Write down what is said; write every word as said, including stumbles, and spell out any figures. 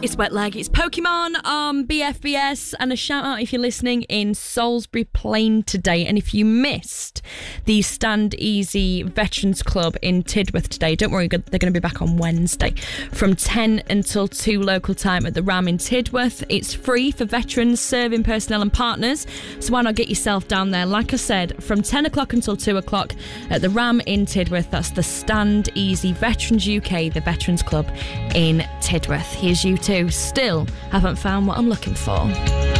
It's Wet Leg, it's Pokemon on B F B S, and a shout out if you're listening in Salisbury Plain today. And if you missed the Stand Easy Veterans Club in Tidworth today, don't worry, they're going to be back on Wednesday from ten until two local time at the Ram in Tidworth. It's free for veterans, serving personnel and partners, so why not get yourself down there? Like I said, from ten o'clock until two o'clock at the Ram in Tidworth. That's the Stand Easy Veterans U K, the Veterans Club in Tidworth. Here's you two. Still haven't found what I'm looking for.